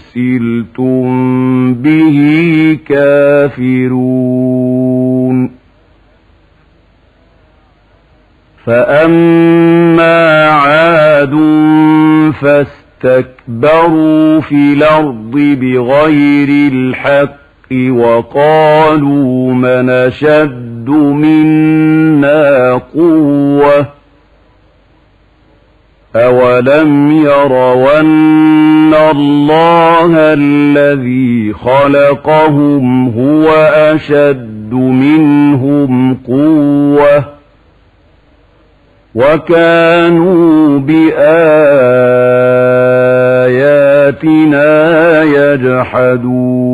أرسلتم به كافرون فأما عاد فاستكبروا في الأرض بغير الحق وقالوا من أشد منا قوة أولم يروا أن الله الذي خلقهم هو أشد منهم قوة وكانوا بآياتنا يجحدون